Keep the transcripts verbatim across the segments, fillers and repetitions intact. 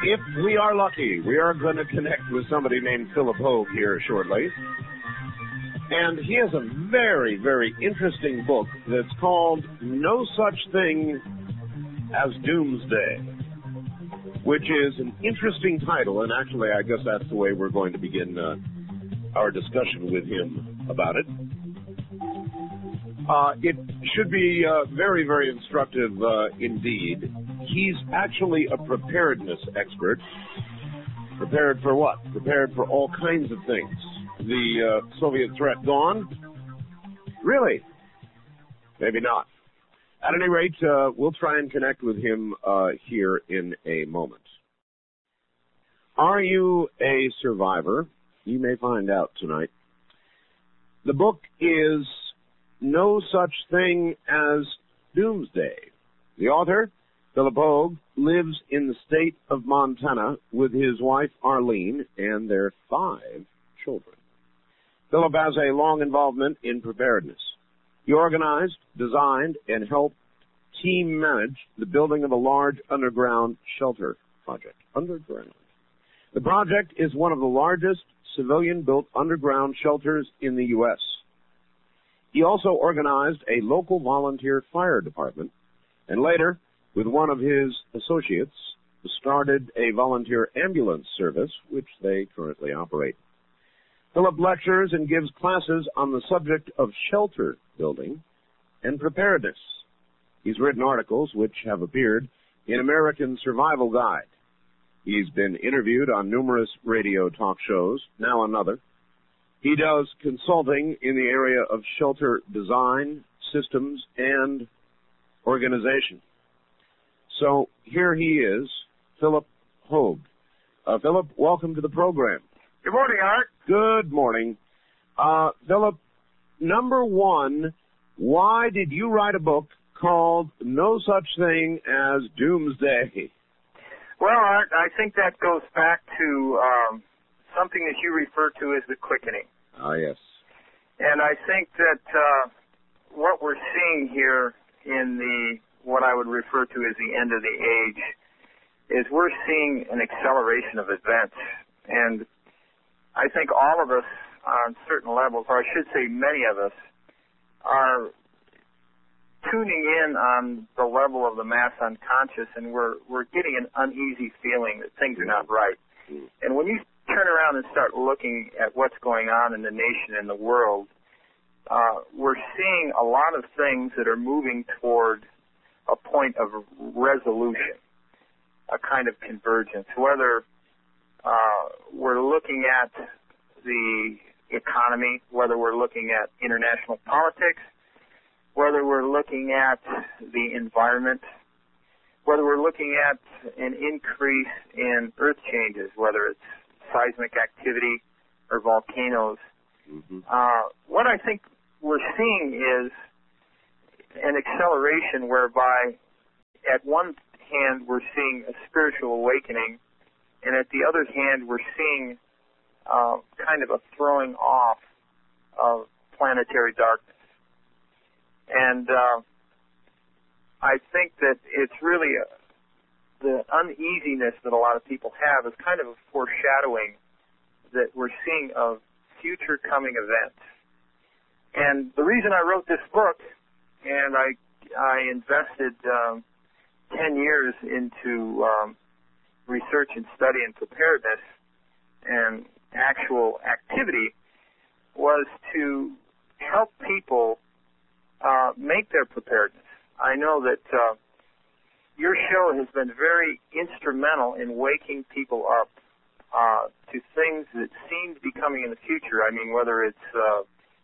if we are lucky, we are going to connect with somebody named Philip Hoag here shortly. And he has a very, very interesting book that's called No Such Thing as Doomsday, which is an interesting title. And actually, I guess that's the way we're going to begin uh, our discussion with him about it. Uh, it should be uh, very, very instructive uh, indeed. He's actually a preparedness expert. Prepared for what? Prepared for all kinds of things. The uh, Soviet threat gone? Really? Maybe not. At any rate, uh, we'll try and connect with him uh, here in a moment. Are you a survivor? You may find out tonight. The book is No Such Thing as Doomsday. The author, Philip Hoag, lives in the state of Montana with his wife Arlene and their five children. Philip has a long involvement in preparedness. He organized, designed, and helped team manage the building of a large underground shelter project. Underground. The project is one of the largest civilian-built underground shelters in the U S He also organized a local volunteer fire department, and later, with one of his associates, started a volunteer ambulance service, which they currently operate. Philip lectures and gives classes on the subject of shelter building and preparedness. He's written articles which have appeared in American Survival Guide. He's been interviewed on numerous radio talk shows, now another. He does consulting in the area of shelter design, systems, and organization. So here he is, Philip Hoag. Uh, Philip, welcome to the program. Good morning, Art. Good morning. Uh, Philip, number one, why did you write a book called No Such Thing as Doomsday? Well, Art, I think that goes back to um, something that you refer to as the quickening. Ah, yes. And I think that uh, what we're seeing here in the what I would refer to as the end of the age is we're seeing an acceleration of events. And I think all of us on certain levels, or I should say many of us, are tuning in on the level of the mass unconscious, and we're we're getting an uneasy feeling that things are not right. And when you turn around and start looking at what's going on in the nation and the world, uh, we're seeing a lot of things that are moving toward a point of resolution, a kind of convergence, whether uh, we're looking at the economy, whether we're looking at international politics, whether we're looking at the environment, whether we're looking at an increase in earth changes, whether it's seismic activity or volcanoes. Mm-hmm. Uh, what I think we're seeing is an acceleration whereby at one hand we're seeing a spiritual awakening, and at the other hand we're seeing uh, kind of a throwing off of planetary darkness. And uh, I think that it's really a, the uneasiness that a lot of people have is kind of a foreshadowing that we're seeing of future coming events. And the reason I wrote this book, and I I invested um, ten years into um, research and study and preparedness and actual activity, was to help people uh, make their preparedness. I know that uh, your show has been very instrumental in waking people up uh, to things that seem to be coming in the future. I mean, whether it's uh,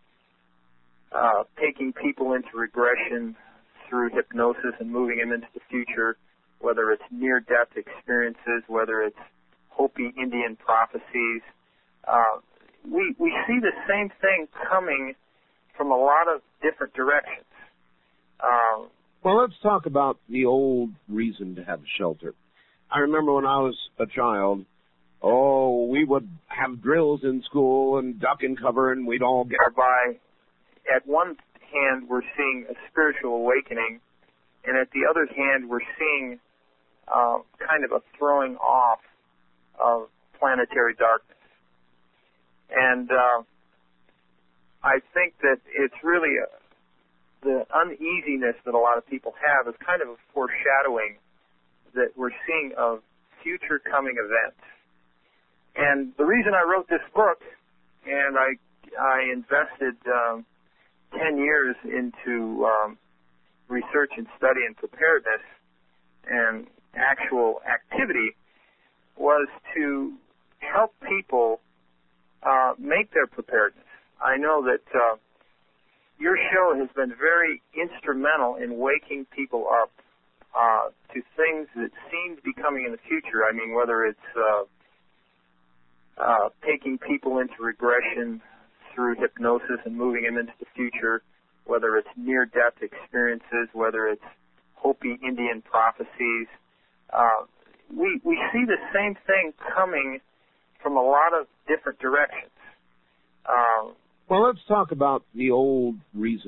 uh, taking people into regression through hypnosis and moving them into the future, whether it's near-death experiences, whether it's Hopi Indian prophecies. Uh, we we see the same thing coming from a lot of different directions. Uh, well, let's talk about the old reason to have a shelter. I remember when I was a child, oh, we would have drills in school and duck and cover, and we'd all get by. At one hand, we're seeing a spiritual awakening, and at the other hand, we're seeing uh, kind of a throwing off of planetary darkness. And uh, I think that it's really a, the uneasiness that a lot of people have is kind of a foreshadowing that we're seeing of future coming events. And the reason I wrote this book, and I I invested um, ten years into um, research and study and preparedness and actual activity, was to help people uh, make their preparedness. I know that uh, your show has been very instrumental in waking people up uh, to things that seem to be coming in the future. I mean, whether it's uh, uh, taking people into regression through hypnosis and moving them into the future, whether it's near-death experiences, whether it's Hopi Indian prophecies. Uh, we, we see the same thing coming from a lot of different directions. Uh, well, let's talk about the old reason.